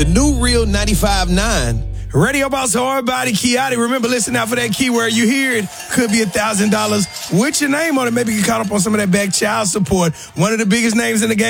The new Real 95.9. Radio Boss Hard Body Kiati. Remember, listen out for that keyword. You hear it, could be $1,000 with your name on it. Maybe you caught up on some of that back child support. One of the biggest names in the game.